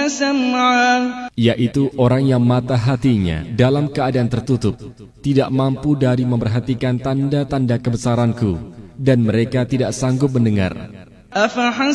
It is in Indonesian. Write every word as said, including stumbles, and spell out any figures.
سمعا, yaitu orang yang mata hatinya dalam keadaan tertutup, tidak mampu dari memperhatikan tanda-tanda kebesaranku, dan mereka tidak sanggup mendengar.